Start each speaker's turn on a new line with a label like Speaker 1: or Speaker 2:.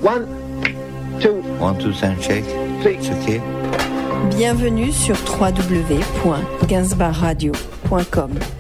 Speaker 1: One, two,
Speaker 2: shake.
Speaker 1: three.
Speaker 2: Okay.
Speaker 3: Bienvenue sur www.gainsbourgradio.com.